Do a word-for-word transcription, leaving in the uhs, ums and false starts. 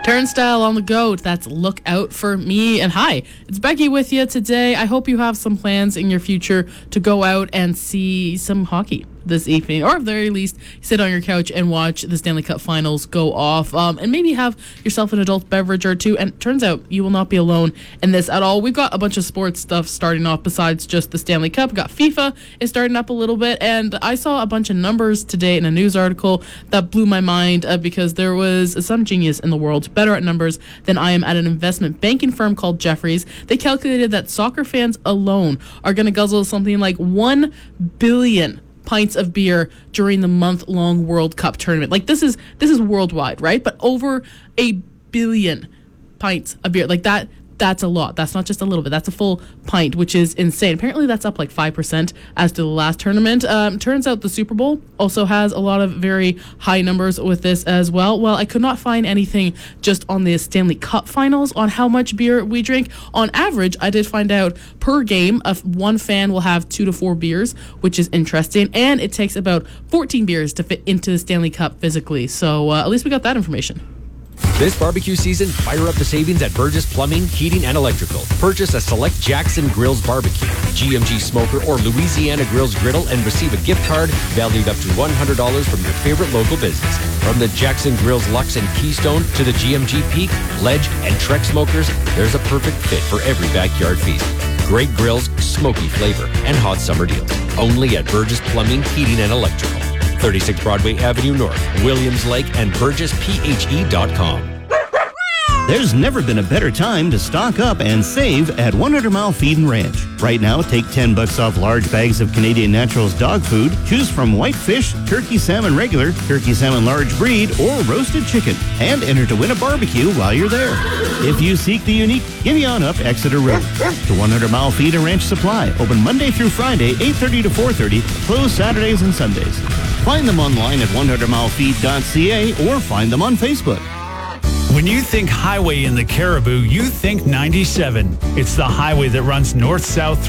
Turnstile on the goat. That's look out for me. And hi, it's Becky with you today. I hope you have some plans in your future to go out and see some hockey this evening, or at the very least sit on your couch and watch the Stanley Cup Finals go off, um, and maybe have yourself an adult beverage or two. And turns out you will not be alone in this at all. We've got a bunch of sports stuff starting off besides just the Stanley Cup. We've got FIFA is starting up a little bit, and I saw a bunch of numbers today in a news article that blew my mind, uh, because there was some genius in the world better at numbers than I am at an investment banking firm called Jefferies. They calculated that soccer fans alone are going to guzzle something like one billion pints of beer during the month-long World Cup tournament. Like, this is this is worldwide, right? But over a billion pints of beer. Like, that that's a lot. That's not just a little bit. That's a full pint, which is insane. Apparently, that's up like five percent as to the last tournament. Um, turns out the Super Bowl also has a lot of very high numbers with this as well. Well, I could not find anything just on the Stanley Cup Finals on how much beer we drink. On average, I did find out per game, of one fan will have two to four beers, which is interesting. And it takes about fourteen beers to fit into the Stanley Cup physically. So uh, at least we got that information. This barbecue season, fire up the savings at Burgess Plumbing, Heating, and Electrical. Purchase a select Jackson Grills barbecue, G M G smoker, or Louisiana Grills griddle and receive a gift card valued up to one hundred dollars from your favorite local business. From the Jackson Grills Lux and Keystone to the G M G Peak, Ledge, and Trek smokers, there's a perfect fit for every backyard feast. Great grills, smoky flavor, and hot summer deals. Only at Burgess Plumbing, Heating, and Electrical. thirty-six Broadway Avenue North, Williams Lake, and Burgess P H E dot com. There's never been a better time to stock up and save at one hundred mile Feed and Ranch. Right now, take ten bucks off large bags of Canadian Naturals dog food. Choose from white fish, turkey salmon regular, turkey salmon large breed, or roasted chicken. And enter to win a barbecue while you're there. If you seek the unique, giddy on up Exeter Road. To one hundred mile Feed and Ranch Supply. Open Monday through Friday, eight thirty to four thirty. Closed Saturdays and Sundays. Find them online at one hundred mile feed dot c a or find them on Facebook. When you think highway in the Caribou, you think ninety-seven. It's the highway that runs north-south